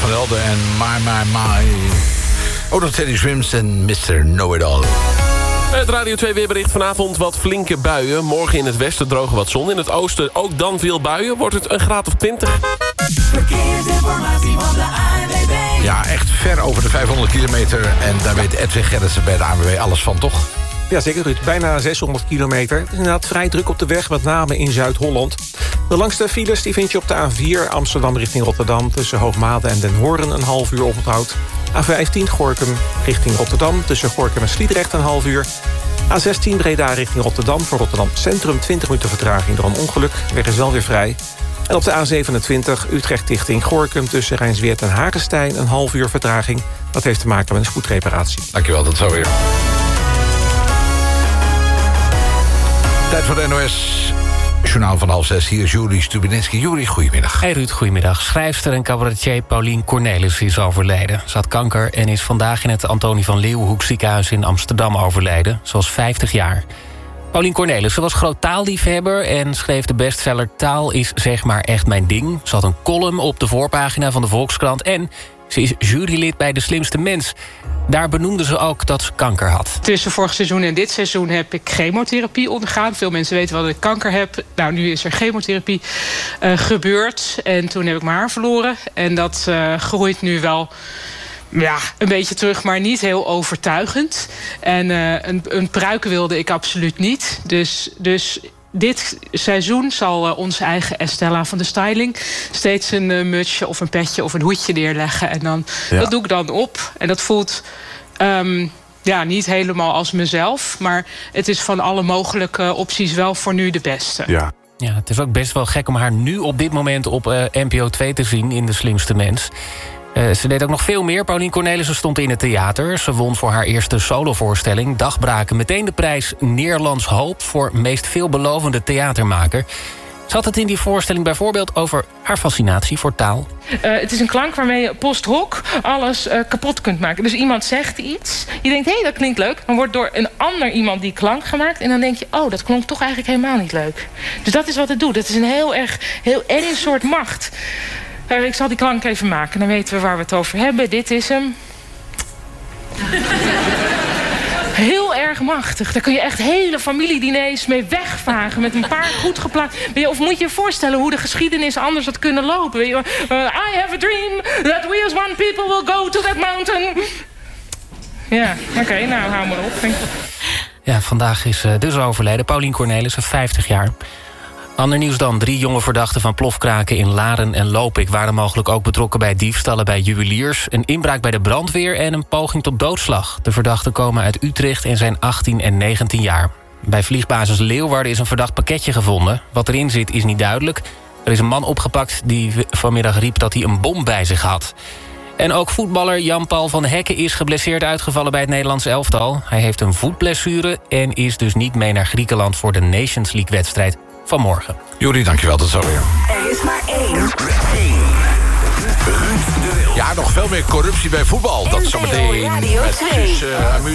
van Helden en My. Ook nog Teddy Swims en Mr. Know-It-All. Het Radio 2 weerbericht vanavond wat flinke buien. Morgen in het westen droog wat zon. In het oosten ook dan veel buien. Wordt het een graad of 20. Verkeersinformatie van de ANWB. Ja, echt ver over de 500 kilometer. En daar weet Edwin Gerritsen bij de ANWB alles van, toch? Ja, zeker, Ruud. Bijna 600 kilometer. Het is inderdaad vrij druk op de weg, met name in Zuid-Holland. De langste files die vind je op de A4 Amsterdam richting Rotterdam... tussen Hoogmade en Den Hoorn een half uur oponthoud. A15 Gorinchem richting Rotterdam tussen Gorinchem en Sliedrecht een half uur. A16 Breda richting Rotterdam voor Rotterdam Centrum 20 minuten vertraging door een ongeluk. De weg is wel weer vrij. En op de A27 Utrecht richting Gorinchem tussen Rijnsweerd en Hagestein een half uur vertraging. Dat heeft te maken met een spoedreparatie. Dankjewel, tot zo weer. Tijd voor de NOS. Journaal van 5:30. Hier is Juri Stubenitski. Juri, goedemiddag. Hey Ruud, goedemiddag. Schrijfster en cabaretier Paulien Cornelis is overleden. Ze had kanker en is vandaag in het Antonie van Leeuwenhoek ziekenhuis in Amsterdam overleden. Ze was 50 jaar. Paulien Cornelis, ze was groot taalliefhebber en schreef de bestseller Taal is zeg maar echt mijn ding. Ze had een column op de voorpagina van de Volkskrant en ze is jurylid bij De Slimste Mens. Daar benoemde ze ook dat ze kanker had. Tussen vorig seizoen en dit seizoen heb ik chemotherapie ondergaan. Veel mensen weten wel dat ik kanker heb. Nou, nu is er chemotherapie gebeurd. En toen heb ik mijn haar verloren. En dat groeit nu wel een beetje terug, maar niet heel overtuigend. En een pruik wilde ik absoluut niet. Dus dit seizoen zal onze eigen Estella van de styling steeds een mutsje of een petje of een hoedje neerleggen. En dan, dat doe ik dan op. En dat voelt niet helemaal als mezelf. Maar het is van alle mogelijke opties wel voor nu de beste. Ja. Ja, het is ook best wel gek om haar nu op dit moment op NPO 2 te zien in De Slimste Mens. Ze deed ook nog veel meer. Paulien Cornelissen stond in het theater. Ze won voor haar eerste solovoorstelling Dagbraken meteen de prijs Nederlands Hoop voor meest veelbelovende theatermaker. Ze had het in die voorstelling bijvoorbeeld over haar fascinatie voor taal. Het is een klank waarmee je post hoc alles kapot kunt maken. Dus iemand zegt iets, je denkt, hé, dat klinkt leuk. Dan wordt door een ander iemand die klank gemaakt. En dan denk je, oh, dat klonk toch eigenlijk helemaal niet leuk. Dus dat is wat het doet. Dat is een heel eng soort macht. Ik zal die klank even maken, dan weten we waar we het over hebben. Dit is hem. Heel erg machtig. Daar kun je echt hele familiediners mee wegvagen. Met een paar goed geplaatst. Of moet je je voorstellen hoe de geschiedenis anders had kunnen lopen. I have a dream that we as one people will go to that mountain. Ja, oké, nou hou maar op. Ja, vandaag is dus overleden. Paulien Cornelissen, 50 jaar. Ander nieuws dan. 3 jonge verdachten van plofkraken in Laren en Lopik waren mogelijk ook betrokken bij diefstallen bij juweliers, een inbraak bij de brandweer en een poging tot doodslag. De verdachten komen uit Utrecht en zijn 18 en 19 jaar. Bij vliegbasis Leeuwarden is een verdacht pakketje gevonden. Wat erin zit is niet duidelijk. Er is een man opgepakt die vanmiddag riep dat hij een bom bij zich had. En ook voetballer Jan-Paul van Hekken is geblesseerd uitgevallen bij het Nederlands elftal. Hij heeft een voetblessure en is dus niet mee naar Griekenland voor de Nations League-wedstrijd vanmorgen. Juri, dankjewel, tot zo weer. Er is maar één. Ja, nog veel meer corruptie bij voetbal. Dat zometeen Radio 2. met Suus Amu.